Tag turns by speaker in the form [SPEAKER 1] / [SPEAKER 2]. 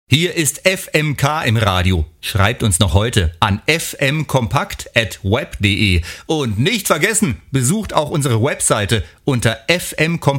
[SPEAKER 1] Hier ist FMK im Radio. Schreibt uns noch heute an fmkompakt@web.de. Und nicht vergessen, besucht auch unsere Webseite unter fmkompakt.de.